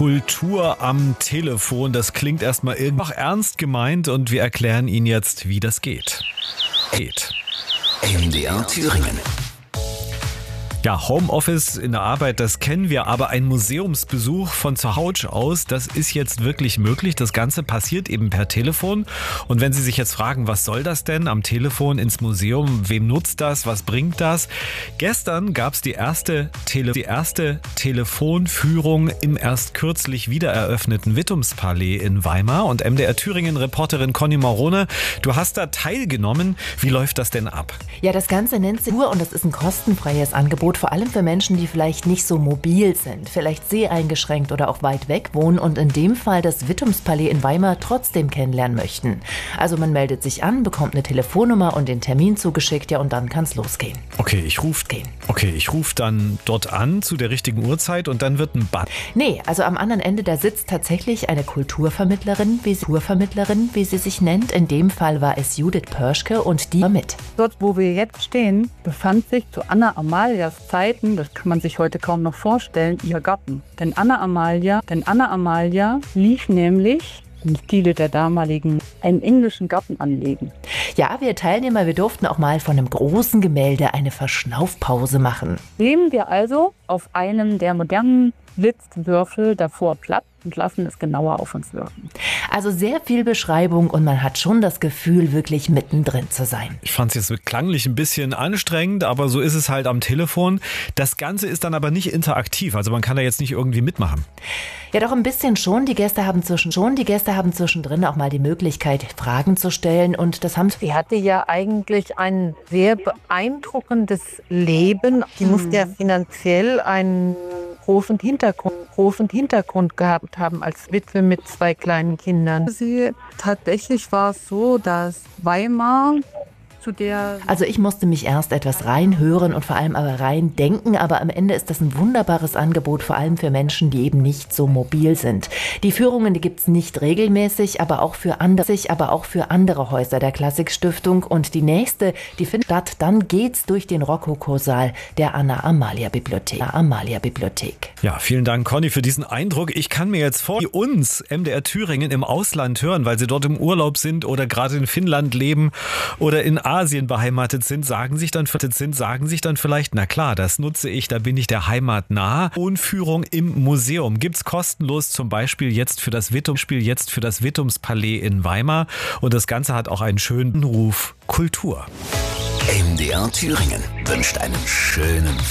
Kultur am Telefon, das klingt erstmal irgendwie ernst gemeint und wir erklären Ihnen jetzt, wie das geht. MDR Thüringen. Ja, Homeoffice in der Arbeit, das kennen wir, aber ein Museumsbesuch von zur Hause aus, das ist jetzt wirklich möglich. Das Ganze passiert eben per Telefon. Und wenn Sie sich jetzt fragen, was soll das denn am Telefon ins Museum? Wem nutzt das? Was bringt das? Gestern gab es die erste Telefonführung im erst kürzlich wiedereröffneten Wittumspalais in Weimar. Und MDR Thüringen-Reporterin Conny Marone, du hast da teilgenommen. Wie läuft das denn ab? Ja, das Ganze nennt sich und das ist ein kostenfreies Angebot, vor allem für Menschen, die vielleicht nicht so mobil sind, vielleicht seheingeschränkt oder auch weit weg wohnen und in dem Fall das Wittumspalais in Weimar trotzdem kennenlernen möchten. Also man meldet sich an, bekommt eine Telefonnummer und den Termin zugeschickt, ja, und dann kann es losgehen. Okay, ich ruf dann dort an zu der richtigen Uhrzeit und dann wird ein Bad. Nee, also am anderen Ende, da sitzt tatsächlich eine Kulturvermittlerin, wie sie sich nennt. In dem Fall war es Judith Pörschke und die war mit. Dort, wo wir jetzt stehen, befand sich zu Anna Amalias Zeiten, das kann man sich heute kaum noch vorstellen, ihr Garten. Denn Anna Amalia lief nämlich im Stile der damaligen einen englischen Garten anlegen. Ja, wir Teilnehmer, wir durften auch mal von einem großen Gemälde eine Verschnaufpause machen. Nehmen wir also auf einem der modernen Blitzwürfel davor Platz und lassen es genauer auf uns wirken. Also sehr viel Beschreibung und man hat schon das Gefühl, wirklich mittendrin zu sein. Ich fand es jetzt klanglich ein bisschen anstrengend, aber so ist es halt am Telefon. Das Ganze ist dann aber nicht interaktiv, also man kann da jetzt nicht irgendwie mitmachen. Ja, doch ein bisschen schon. Die Gäste haben zwischendrin auch mal die Möglichkeit, Fragen zu stellen und das haben sie. hatte ja eigentlich ein sehr beeindruckendes Leben. Die musste ja finanziell einen großen Hintergrund gehabt haben als Witwe mit 2 kleinen Kindern. Tatsächlich war es so, dass Weimar Also ich musste mich erst etwas reinhören und vor allem aber reindenken, aber am Ende ist das ein wunderbares Angebot, vor allem für Menschen, die eben nicht so mobil sind. Die Führungen, die gibt's nicht regelmäßig, aber auch für andere Häuser der Klassikstiftung und die nächste, die findet statt, dann geht's durch den Rokokosaal der Anna-Amalia-Bibliothek. Ja, vielen Dank, Conny, für diesen Eindruck. Ich kann mir jetzt die uns, MDR Thüringen, im Ausland hören, weil sie dort im Urlaub sind oder gerade in Finnland leben oder in Asien beheimatet sind, sagen sich dann vielleicht, na klar, das nutze ich, da bin ich der Heimat nah. Wohnführung im Museum gibt's kostenlos, zum Beispiel jetzt für das Wittumspalais in Weimar. Und das Ganze hat auch einen schönen Ruf Kultur. MDR Thüringen wünscht einen schönen